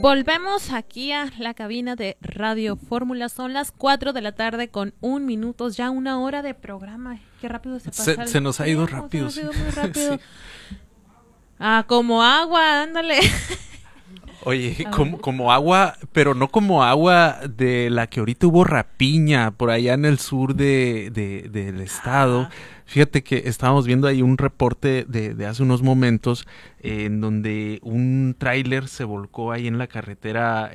Volvemos aquí a la cabina de Radio Fórmula. Son las 4 de la tarde con 1 minuto, ya 1 hora de programa. Qué rápido se pasa. Se nos ha ido rápido. Se nos ha ido muy rápido. Sí. Ah, como agua, ándale. Oye, como agua, pero no como agua de la que ahorita hubo rapiña por allá en el sur del estado. Fíjate que estábamos viendo ahí un reporte de hace unos momentos en donde un tráiler se volcó ahí en la carretera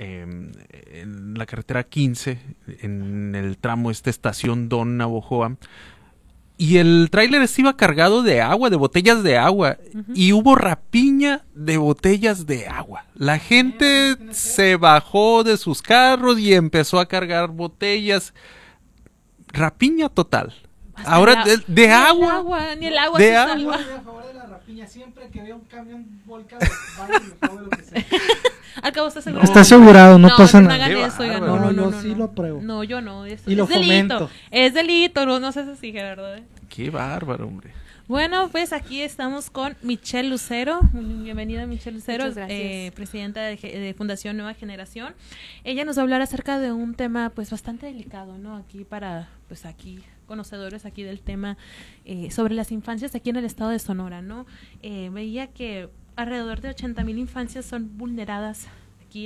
15, en el tramo estación Don Navojoa. Y el tráiler iba cargado de agua, de botellas de agua, y hubo rapiña de botellas de agua. La gente se bajó de sus carros y empezó a cargar botellas. Rapiña total. Hasta ahora de agua. Ni el agua de se agua. salva. Estoy a favor de la rapiña. Siempre que vea un camión volcado, vaya y todo lo que sea. Al cabo está seguro. Está asegurado, no pasa no nada. hagan eso, oigan, No, no, sí lo apruebo. No, yo no. Eso, Y lo es delito. fomento. Es delito, no seas así, Gerardo. Qué bárbaro, hombre. Bueno, pues aquí estamos con Michelle Lucero. Bienvenida, Michelle Lucero, presidenta de Fundación Nueva Generación. Ella nos va a hablar acerca de un tema pues bastante delicado, ¿no? Aquí para, pues aquí, conocedores aquí del tema sobre las infancias aquí en el estado de Sonora, ¿no? Veía que alrededor de 80,000 infancias son vulneradas aquí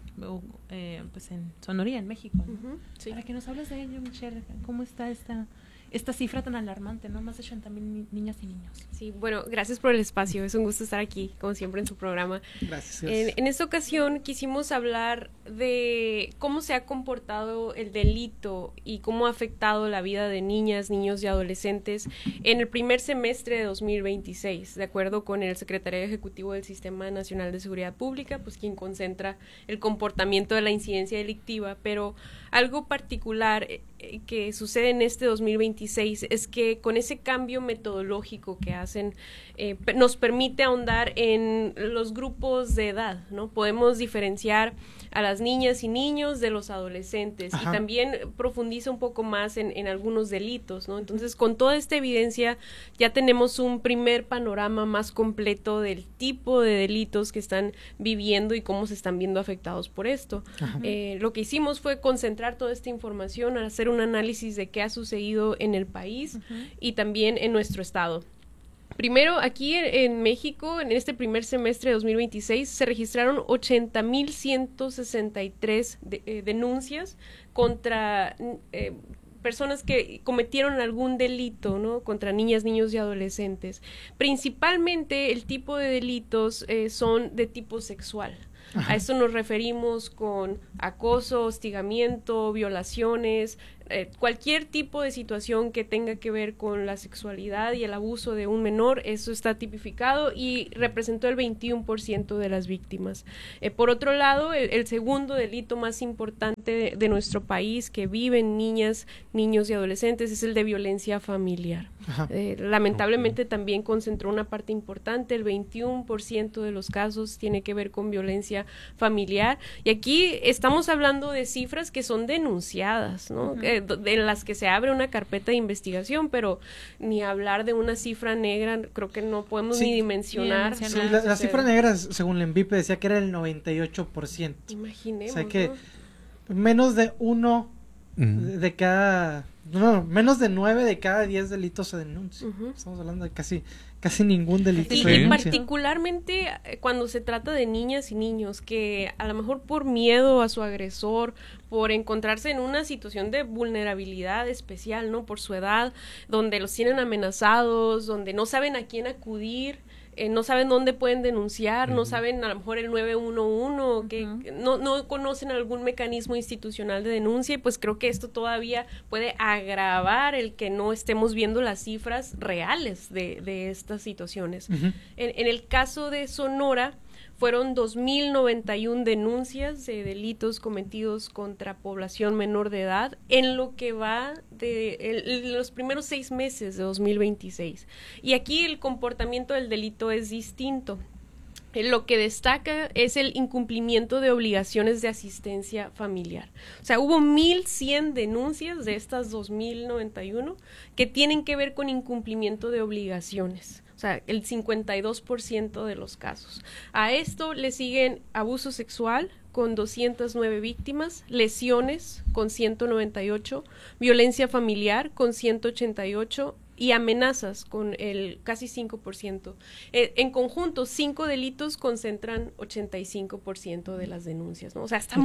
pues en Sonora, en México, ¿no? Sí. Para que nos hables de ello, Michelle, ¿cómo está esta cifra tan alarmante, ¿no? Más de 80,000 niñas y niños. Sí, bueno, gracias por el espacio, es un gusto estar aquí, como siempre, en su programa. Gracias. En esta ocasión quisimos hablar de cómo se ha comportado el delito y cómo ha afectado la vida de niñas, niños y adolescentes en el primer semestre de 2026, de acuerdo con el Secretariado Ejecutivo del Sistema Nacional de Seguridad Pública, pues quien concentra el comportamiento de la incidencia delictiva, pero algo particular que sucede en este 2026 es que con ese cambio metodológico que hacen nos permite ahondar en los grupos de edad, ¿no? Podemos diferenciar a las niñas y niños de los adolescentes. Ajá. Y también profundiza un poco más en algunos delitos, ¿no? Entonces, con toda esta evidencia ya tenemos un primer panorama más completo del tipo de delitos que están viviendo y cómo se están viendo afectados por esto. Lo que hicimos fue concentrar toda esta información, hacer un análisis de qué ha sucedido en el país y también en nuestro estado. Primero, aquí en México, en este primer semestre de 2026, se registraron 80,163 denuncias contra personas que cometieron algún delito, ¿no? Contra niñas, niños y adolescentes. Principalmente el tipo de delitos son de tipo sexual. Ajá. A esto nos referimos con acoso, hostigamiento, violaciones, cualquier tipo de situación que tenga que ver con la sexualidad y el abuso de un menor, eso está tipificado y representó el 21% de las víctimas. Por otro lado, el segundo delito más importante de nuestro país que viven niñas, niños y adolescentes es el de violencia familiar. Lamentablemente también concentró una parte importante, el 21% de los casos tiene que ver con violencia familiar, y aquí estamos hablando de cifras que son denunciadas, ¿no? En las que se abre una carpeta de investigación, pero ni hablar de una cifra negra, creo que no podemos ni dimensionar. Sí, la cifra negra, según la ENVIPE, decía que era el 98%. Imaginemos, o sea que ¿no? Menos de de cada... No, menos de 9 de cada 10 delitos se denuncian. Estamos hablando de casi ningún delito se denuncia. Y particularmente cuando se trata de niñas y niños que a lo mejor por miedo a su agresor, por encontrarse en una situación de vulnerabilidad especial, ¿no? Por su edad, donde los tienen amenazados, donde no saben a quién acudir, no saben dónde pueden denunciar, no saben a lo mejor el 911, que no conocen algún mecanismo institucional de denuncia, y pues creo que esto todavía puede agravar el que no estemos viendo las cifras reales de estas situaciones. En el caso de Sonora, fueron 2,091 denuncias de delitos cometidos contra población menor de edad en lo que va de los primeros 6 meses de 2026. Y aquí el comportamiento del delito es distinto. Lo que destaca es el incumplimiento de obligaciones de asistencia familiar. O sea, hubo 1,100 denuncias de estas 2,091 que tienen que ver con incumplimiento de obligaciones. O O sea, el 52% de los casos. A esto le siguen abuso sexual con 209 víctimas, lesiones con 198, violencia familiar con 188 y amenazas con el casi 5%. En conjunto, 5 delitos concentran 85% de las denuncias, ¿no? O sea, está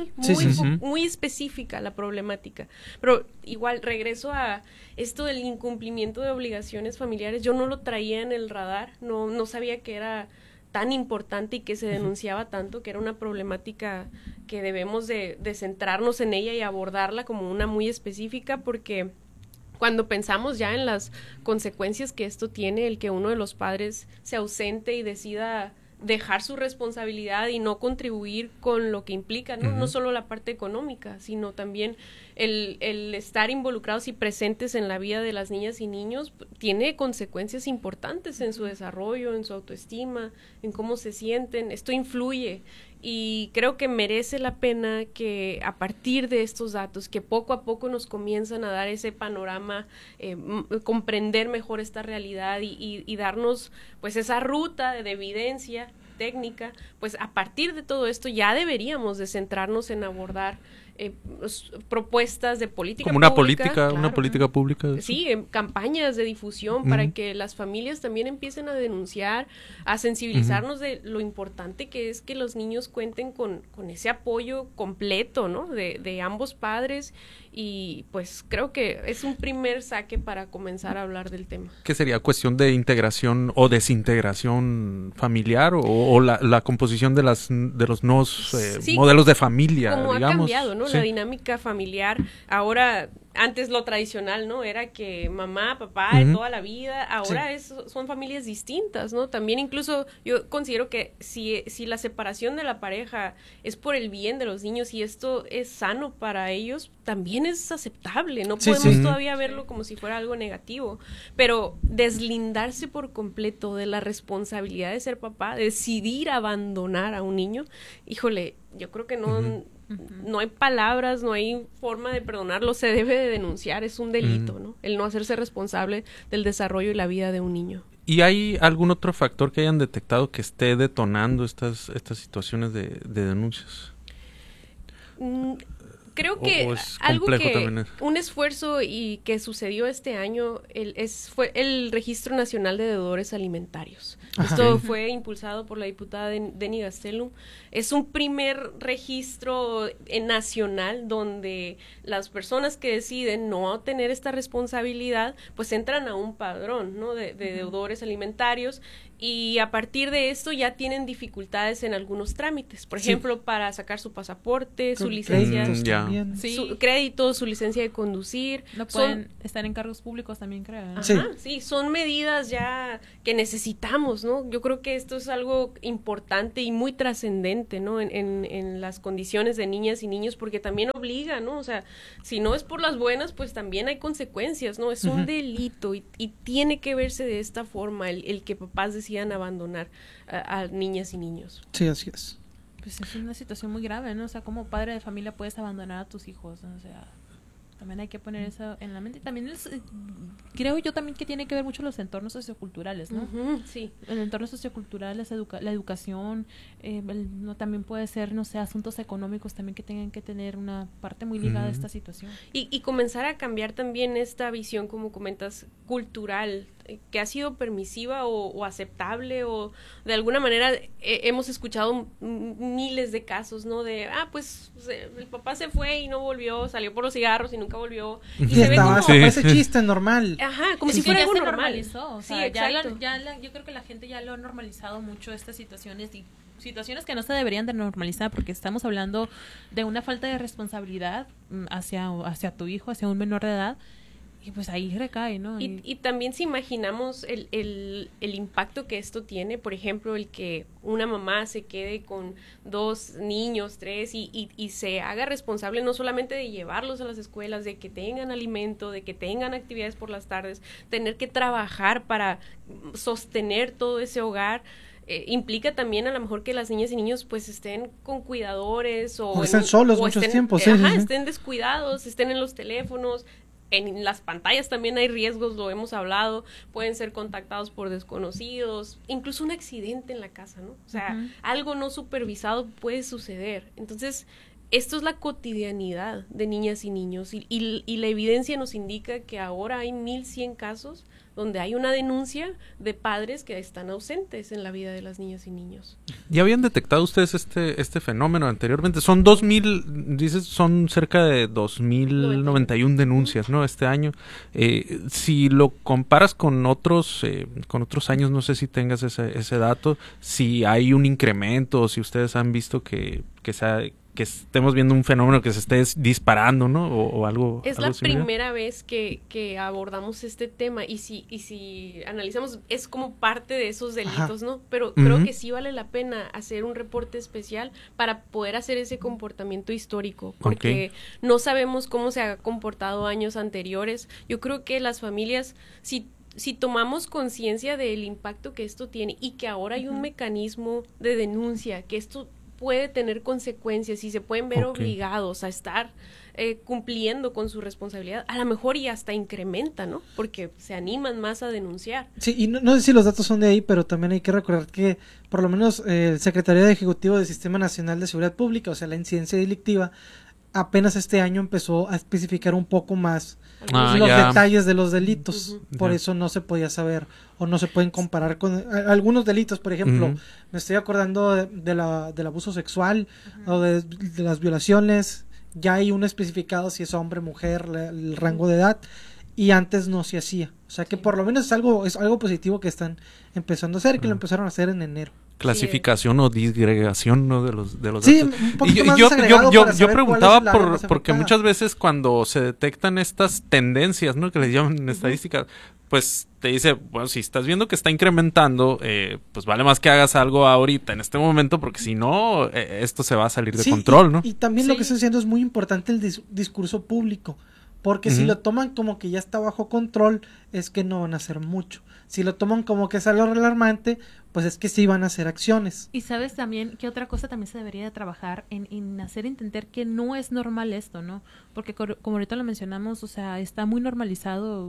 muy específica la problemática. Pero igual, regreso a esto del incumplimiento de obligaciones familiares. Yo no lo traía en el radar, no sabía que era tan importante y que se denunciaba tanto, que era una problemática que debemos de centrarnos en ella y abordarla como una muy específica, porque cuando pensamos ya en las consecuencias que esto tiene, el que uno de los padres se ausente y decida dejar su responsabilidad y no contribuir con lo que implica, ¿no? No solo la parte económica, sino también el estar involucrados y presentes en la vida de las niñas y niños tiene consecuencias importantes en su desarrollo, en su autoestima, en cómo se sienten. Esto influye y creo que merece la pena que a partir de estos datos, que poco a poco nos comienzan a dar ese panorama, comprender mejor esta realidad y darnos pues esa ruta de evidencia técnica, pues a partir de todo esto ya deberíamos de centrarnos en abordar propuestas de política como una pública, política, claro, una política pública. Sí, campañas de difusión para que las familias también empiecen a denunciar, a sensibilizarnos de lo importante que es que los niños cuenten con ese apoyo completo, ¿no? De ambos padres, y pues creo que es un primer saque para comenzar a hablar del tema. ¿Qué sería? ¿Cuestión de integración o desintegración familiar o la composición de los nuevos modelos de familia, como digamos? Ha cambiado, ¿no? Sí. La dinámica familiar. Ahora, antes lo tradicional, ¿no? Era que mamá, papá, toda la vida. Ahora son familias distintas, ¿no? También incluso yo considero que si la separación de la pareja es por el bien de los niños y esto es sano para ellos, también es aceptable. No podemos todavía verlo como si fuera algo negativo. Pero deslindarse por completo de la responsabilidad de ser papá, decidir abandonar a un niño, híjole, yo creo que no hay palabras, no hay forma de perdonarlo, se debe de denunciar, es un delito, ¿no? El no hacerse responsable del desarrollo y la vida de un niño. ¿Y hay algún otro factor que hayan detectado que esté detonando estas situaciones de denuncias? Creo que algo que un esfuerzo y que sucedió este año fue el Registro Nacional de Deudores Alimentarios. Ajá. Esto fue impulsado por la diputada Denny Gastelum. Es un primer registro nacional donde las personas que deciden no tener esta responsabilidad pues entran a un padrón, ¿no? de deudores alimentarios, y a partir de esto ya tienen dificultades en algunos trámites, por ejemplo, para sacar su pasaporte, su licencia, su crédito, su licencia de conducir. No pueden estar en cargos públicos también, creo, ¿no? Sí, son medidas ya que necesitamos, ¿no? Yo creo que esto es algo importante y muy trascendente, ¿no? En las condiciones de niñas y niños, porque también obliga, ¿no? O sea, si no es por las buenas, pues también hay consecuencias, ¿no? Es un delito y tiene que verse de esta forma el que papás decidan abandonar a niñas y niños. Sí, así es. Pues es una situación muy grave, ¿no? O sea, como padre de familia puedes abandonar a tus hijos, ¿no? O sea, también hay que poner eso en la mente. También creo yo también que tiene que ver mucho los entornos socioculturales, ¿no? Sí. El entorno sociocultural, la educación, no, también puede ser, no sé, asuntos económicos también que tengan que tener una parte muy ligada a esta situación. Y comenzar a cambiar también esta visión, como comentas, cultural, que ha sido permisiva o aceptable, o de alguna manera hemos escuchado miles de casos, ¿no? De, pues el papá se fue y no volvió, salió por los cigarros y nunca volvió. Y se ve como ese chiste normal. Ajá, como si fuera algo normal. Normalizó, o sea, yo creo que la gente ya lo ha normalizado mucho, estas situaciones, y situaciones que no se deberían de normalizar, porque estamos hablando de una falta de responsabilidad hacia tu hijo, hacia un menor de edad. Y pues ahí recae, ¿no? Y también si imaginamos el impacto que esto tiene, por ejemplo, el que una mamá se quede con 2 niños, 3, y se haga responsable no solamente de llevarlos a las escuelas, de que tengan alimento, de que tengan actividades por las tardes, tener que trabajar para sostener todo ese hogar. Implica también a lo mejor que las niñas y niños pues estén con cuidadores o estén solos muchos tiempos. Estén descuidados, estén en los teléfonos. en las pantallas también hay riesgos, lo hemos hablado, pueden ser contactados por desconocidos, incluso un accidente en la casa, ¿no? O sea, algo no supervisado puede suceder. Entonces, esto es la cotidianidad de niñas y niños y la evidencia nos indica que ahora hay 1,100 casos donde hay una denuncia de padres que están ausentes en la vida de las niñas y niños. ¿Ya habían detectado ustedes este fenómeno anteriormente? Son 2,000, dices, son cerca de 2,091 denuncias, ¿no? Este año. Si lo comparas con otros años, no sé si tengas ese dato, si hay un incremento, o si ustedes han visto que estemos viendo un fenómeno que se esté disparando, ¿no? O algo. Es algo la similar. primera vez que abordamos este tema y si analizamos, es como parte de esos delitos, ¿no? Pero creo que sí vale la pena hacer un reporte especial para poder hacer ese comportamiento histórico, porque no sabemos cómo se ha comportado años anteriores. Yo creo que las familias, si tomamos conciencia del impacto que esto tiene y que ahora hay un mecanismo de denuncia, que esto puede tener consecuencias y se pueden ver obligados a estar cumpliendo con su responsabilidad, a lo mejor y hasta incrementa, ¿no? Porque se animan más a denunciar. Sí, y no sé si los datos son de ahí, pero también hay que recordar que por lo menos el Secretariado Ejecutivo del Sistema Nacional de Seguridad Pública, o sea, la incidencia delictiva, apenas este año empezó a especificar un poco más los detalles de los delitos. Por eso no se podía saber o no se pueden comparar con algunos delitos. Por ejemplo, me estoy acordando del abuso sexual o de las violaciones. Ya hay un especificado si es hombre, mujer, el rango de edad, y antes no se hacía. O sea que por lo menos es algo positivo que están empezando a hacer, que lo empezaron a hacer en enero. Clasificación o disgregación, ¿no? de los datos. Sí, un poquito más desagregado para saber yo preguntaba cuál es la más porque afectada. muchas veces cuando se detectan estas tendencias, ¿no? Que les llaman en estadística, pues te dice, bueno, si estás viendo que está incrementando, pues vale más que hagas algo ahorita, en este momento, porque si no, esto se va a salir de control, ¿no? Y también lo que estoy diciendo es muy importante el discurso público, porque si lo toman como que ya está bajo control, es que no van a hacer mucho. Si lo toman como que es algo alarmante, pues es que sí van a hacer acciones. Y sabes también que otra cosa también se debería de trabajar en hacer entender que no es normal esto, ¿no? Porque como ahorita lo mencionamos, o sea, está muy normalizado.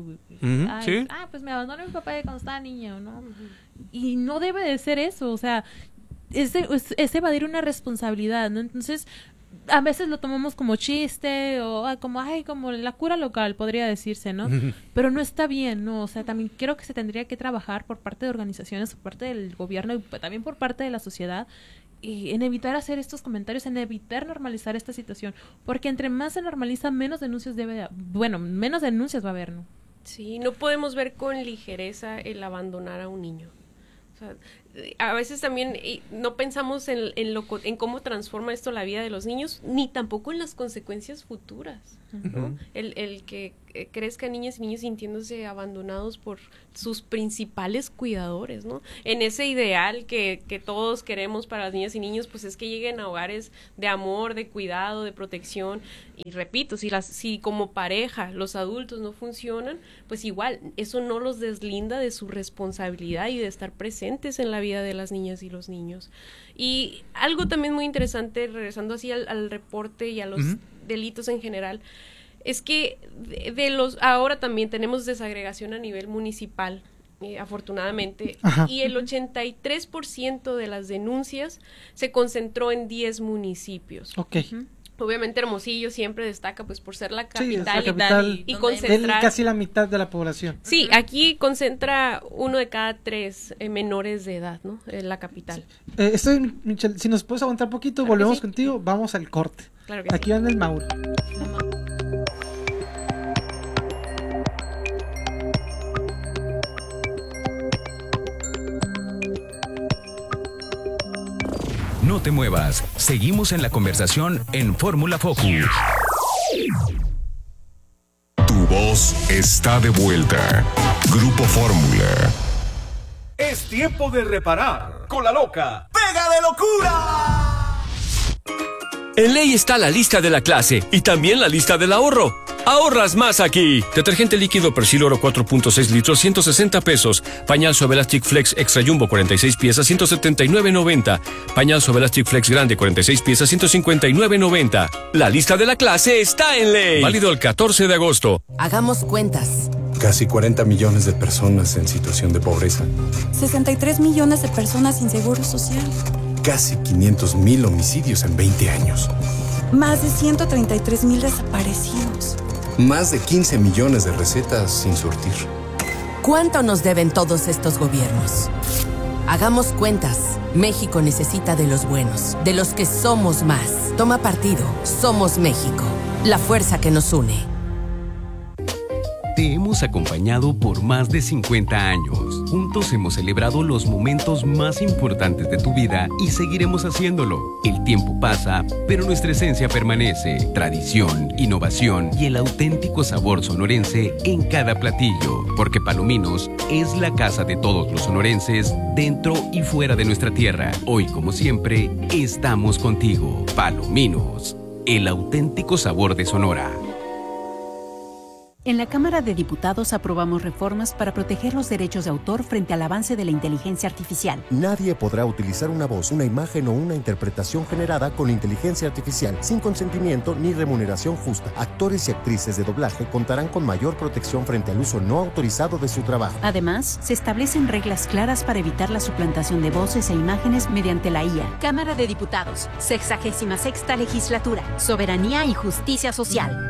Pues me abandonó mi papá cuando estaba niño, ¿no? Y no debe de ser eso, o sea, es evadir una responsabilidad, ¿no? Entonces, a veces lo tomamos como chiste o como la cura local, podría decirse, ¿no? Pero no está bien, ¿no? O sea, también creo que se tendría que trabajar por parte de organizaciones, por parte del gobierno y también por parte de la sociedad, y en evitar hacer estos comentarios, en evitar normalizar esta situación, porque entre más se normaliza, menos denuncias menos denuncias va a haber, ¿no? Sí, no podemos ver con ligereza el abandonar a un niño. O sea, a veces también no pensamos en cómo transforma esto la vida de los niños, ni tampoco en las consecuencias futuras, ¿no? El que crezcan niñas y niños sintiéndose abandonados por sus principales cuidadores, ¿no? En ese ideal que todos queremos para las niñas y niños, pues es que lleguen a hogares de amor, de cuidado, de protección. Y repito, si como pareja los adultos no funcionan, pues igual, eso no los deslinda de su responsabilidad y de estar presentes en la vida de las niñas y los niños. Y algo también muy interesante, regresando así al reporte y a los delitos en general, es que ahora también tenemos desagregación a nivel municipal, afortunadamente, y el 83% de las denuncias se concentró en 10 municipios. Obviamente Hermosillo siempre destaca pues por ser la capital, y concentrar casi la mitad de la población. Sí, aquí concentra 1 de cada 3 menores de edad, ¿no? En la capital. Michelle, si nos puedes aguantar poquito, claro, volvemos contigo, vamos al corte. Claro que aquí van el Mauro. No te muevas, seguimos en la conversación en Fórmula Focus. Tu voz está de vuelta. Grupo Fórmula. Es tiempo de reparar con la loca Pega de Locura. En ley está la lista de la clase y también la lista del ahorro. Ahorras más aquí. Detergente líquido Persil Oro 4.6 litros, 160 pesos. Pañal Suave Elastic Flex Extra Jumbo 46 piezas, 179.90. Pañal Suave Elastic Flex Grande 46 piezas, 159.90. La lista de la clase está en ley. Válido el 14 de agosto. Hagamos cuentas. Casi 40 millones de personas en situación de pobreza. 63 millones de personas sin seguro social. Casi 500,000 homicidios en 20 años. Más de 133,000 desaparecidos. Más de 15 millones de recetas sin surtir. ¿Cuánto nos deben todos estos gobiernos? Hagamos cuentas. México necesita de los buenos, de los que somos más. Toma partido. Somos México. La fuerza que nos une. Te hemos acompañado por más de 50 años. Juntos hemos celebrado los momentos más importantes de tu vida y seguiremos haciéndolo. El tiempo pasa, pero nuestra esencia permanece. Tradición, innovación y el auténtico sabor sonorense en cada platillo. Porque Palominos es la casa de todos los sonorenses, dentro y fuera de nuestra tierra. Hoy, como siempre, estamos contigo. Palominos, el auténtico sabor de Sonora. En la Cámara de Diputados aprobamos reformas para proteger los derechos de autor frente al avance de la inteligencia artificial. Nadie podrá utilizar una voz, una imagen o una interpretación generada con inteligencia artificial sin consentimiento ni remuneración justa. Actores y actrices de doblaje contarán con mayor protección frente al uso no autorizado de su trabajo. Además, se establecen reglas claras para evitar la suplantación de voces e imágenes mediante la IA. Cámara de Diputados, 66ª Legislatura, Soberanía y Justicia Social.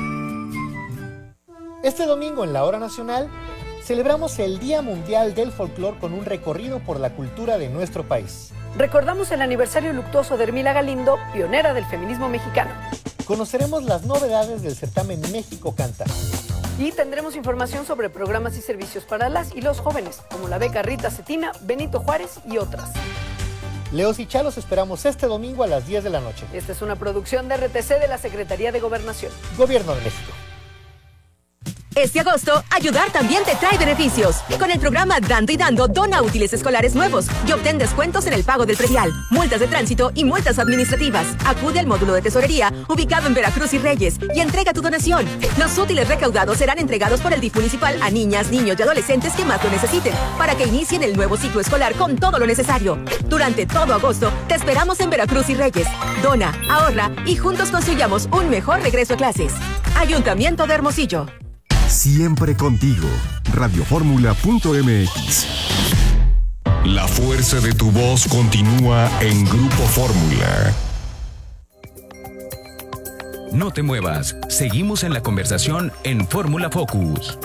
Este domingo en la Hora Nacional celebramos el Día Mundial del Folclor con un recorrido por la cultura de nuestro país. Recordamos el aniversario luctuoso de Hermila Galindo, pionera del feminismo mexicano. Conoceremos las novedades del certamen México Canta. Y tendremos información sobre programas y servicios para las y los jóvenes, como la beca Rita Cetina, Benito Juárez y otras. Leos y Chalos esperamos este domingo a las 10 de la noche. Esta es una producción de RTC de la Secretaría de Gobernación. Gobierno de México. Este agosto, ayudar también te trae beneficios. Con el programa Dando y Dando, dona útiles escolares nuevos y obtén descuentos en el pago del predial, multas de tránsito y multas administrativas. Acude al módulo de tesorería ubicado en Veracruz y Reyes y entrega tu donación. Los útiles recaudados serán entregados por el DIF municipal a niñas, niños y adolescentes que más lo necesiten para que inicien el nuevo ciclo escolar con todo lo necesario. Durante todo agosto, te esperamos en Veracruz y Reyes. Dona, ahorra y juntos construyamos un mejor regreso a clases. Ayuntamiento de Hermosillo. Siempre contigo. Radioformula.mx. La fuerza de tu voz continúa en Grupo Fórmula. No te muevas. Seguimos en la conversación en Fórmula Focus.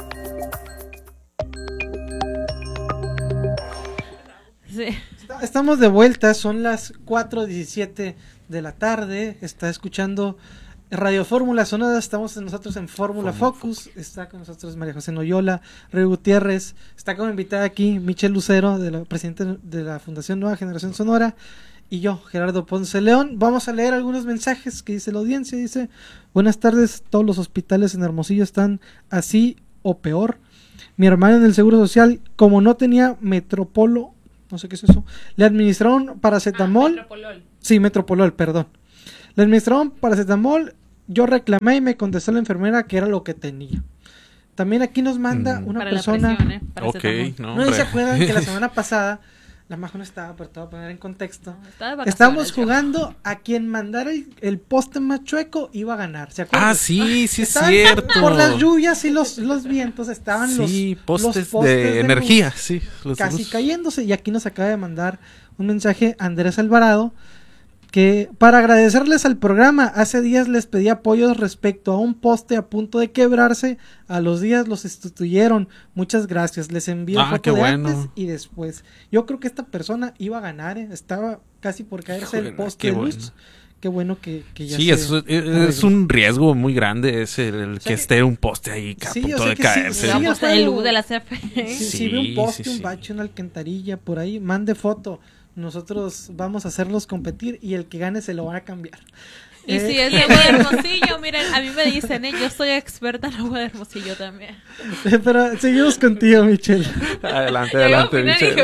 Sí. Estamos de vuelta, son las 4:17 de la tarde. Está escuchando Radio Fórmula Sonora, estamos nosotros en Fórmula Focus. Está con nosotros María José Noyola, Rey Gutiérrez, está como invitada aquí Michelle Lucero, presidente de la Fundación Nueva Generación Sonora, y yo, Gerardo Ponce León. Vamos a leer algunos mensajes que dice la audiencia. Dice: buenas tardes, todos los hospitales en Hermosillo están así o peor. Mi hermana en el Seguro Social, como no tenía Metropolo, no sé qué es eso, le administraron paracetamol. Metropolol. Sí, Metropolol, perdón. Le administraron paracetamol. Yo reclamé y me contestó la enfermera que era lo que tenía. También aquí nos manda una para persona. La presión, Ok, no se acuerdan que la semana pasada la Majo no estaba, pero te voy a poner en contexto. No, estábamos jugando a quien mandara el poste más chueco iba a ganar. ¿Se acuerdan? Ah, sí, sí es cierto. Por las lluvias y los vientos estaban los postes de energía, luz, sí, casi cayéndose. Y aquí nos acaba de mandar un mensaje Andrés Alvarado, que para agradecerles al programa, hace días les pedí apoyo respecto a un poste a punto de quebrarse, a los días los sustituyeron, muchas gracias, les envío foto de antes y después. Yo creo que esta persona iba a ganar, estaba casi por caerse el poste de luz. Qué bueno que ya sí, es un riesgo muy grande el que esté un poste ahí a punto de caerse. El luz de la CFE. Si ve un poste, un bache, una alcantarilla por ahí, mande foto. nosotros vamos a hacerlos competir y el que gane se lo van a cambiar. Y si es de agua de Hermosillo, miren, a mí me dicen, yo soy experta en agua de Hermosillo también. Pero seguimos contigo, Michelle. Adelante, Michelle.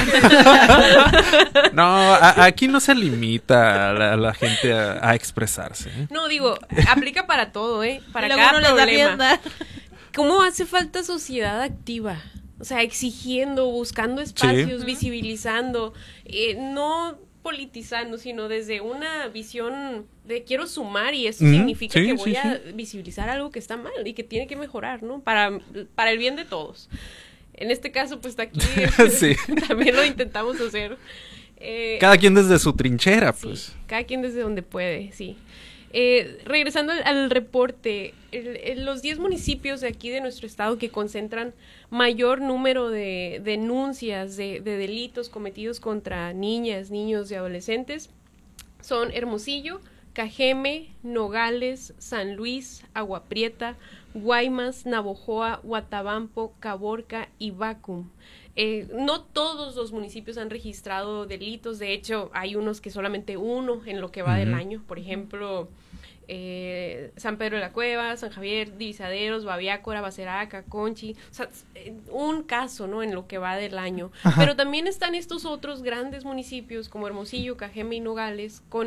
No, aquí no se limita a la gente a expresarse. No, digo, aplica para todo, para luego cada no problema. ¿Cómo hace falta sociedad activa? O sea, exigiendo, buscando espacios, visibilizando, no politizando, sino desde una visión de quiero sumar y eso significa que voy a visibilizar algo que está mal y que tiene que mejorar, ¿no? Para el bien de todos. En este caso, pues aquí también lo intentamos hacer. Cada quien desde su trinchera, pues. Cada quien desde donde puede, sí. Regresando al reporte, los 10 municipios de aquí de nuestro estado que concentran mayor número de denuncias de delitos cometidos contra niñas, niños y adolescentes son Hermosillo, Cajeme, Nogales, San Luis, Agua Prieta, Guaymas, Navojoa, Huatabampo, Caborca y Bacum. No todos los municipios han registrado delitos, de hecho hay unos que solamente uno en lo que va del año, por ejemplo San Pedro de la Cueva, San Javier, Divisaderos, Babiácora, Baceraca, Conchi, o sea, un caso, ¿no? En lo que va del año. Ajá. Pero también están estos otros grandes municipios como Hermosillo, Cajeme y Nogales con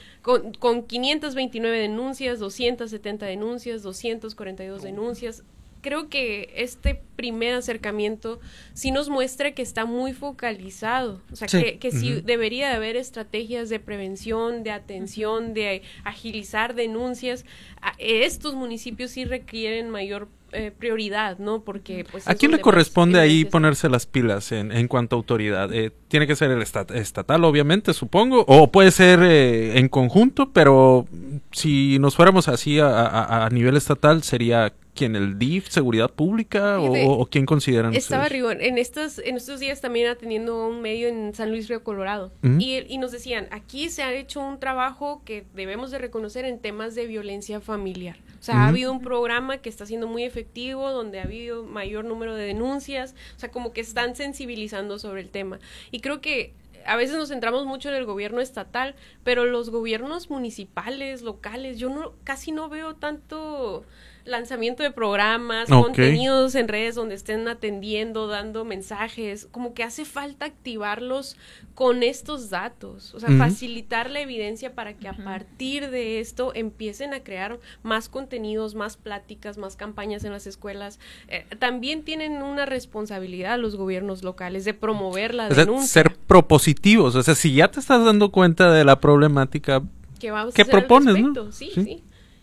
529 denuncias, 270 denuncias, 242 denuncias. Creo que este primer acercamiento sí nos muestra que está muy focalizado, o sea, que sí debería de haber estrategias de prevención, de atención, de agilizar denuncias. Estos municipios sí requieren mayor prioridad, ¿no? Porque pues ¿a quién le corresponde ahí ponerse las pilas en cuanto a autoridad? Tiene que ser el estatal, obviamente, supongo, o puede ser en conjunto, pero si nos fuéramos así a nivel estatal, sería ¿quién? ¿El DIF, Seguridad Pública o quién consideran Estaba ustedes? Rigón, en estos días también atendiendo un medio en San Luis Río Colorado y nos decían, aquí se ha hecho un trabajo que debemos de reconocer en temas de violencia familiar. O sea, ha habido un programa que está siendo muy efectivo, donde ha habido mayor número de denuncias, o sea, como que están sensibilizando sobre el tema. Y creo que a veces nos centramos mucho en el gobierno estatal, pero los gobiernos municipales, locales, yo casi no veo tanto lanzamiento de programas, contenidos en redes donde estén atendiendo, dando mensajes, como que hace falta activarlos con estos datos, o sea, facilitar la evidencia para que a partir de esto empiecen a crear más contenidos, más pláticas, más campañas en las escuelas. También tienen una responsabilidad los gobiernos locales de promover la denuncia. Ser propositivos, o sea, si ya te estás dando cuenta de la problemática, ¿qué propones, no? Sí.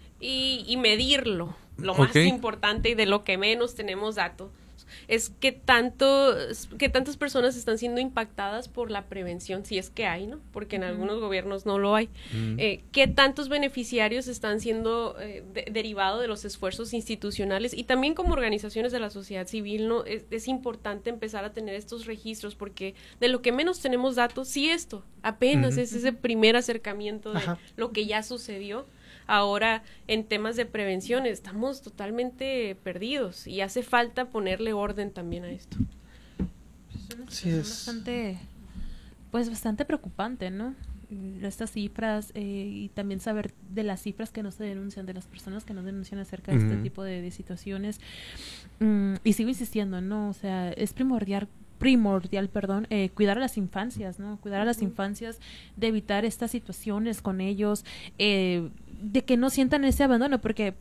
Y medirlo. Lo más importante y de lo que menos tenemos datos es que tantas personas están siendo impactadas por la prevención, si es que hay, ¿no? Porque en algunos gobiernos no lo hay. ¿Qué tantos beneficiarios están siendo derivados de los esfuerzos institucionales? Y también como organizaciones de la sociedad civil, ¿no? Es importante empezar a tener estos registros porque de lo que menos tenemos datos, sí esto apenas es ese primer acercamiento de lo que ya sucedió. Ahora, en temas de prevención, estamos totalmente perdidos y hace falta ponerle orden también a esto. Es bastante preocupante, ¿no? Estas cifras y también saber de las cifras que no se denuncian, de las personas que no denuncian acerca de este tipo de situaciones. Y sigo insistiendo, ¿no? O sea, es primordial, cuidar a las infancias, ¿no? Cuidar a las infancias, de evitar estas situaciones con ellos, de que no sientan ese abandono, porque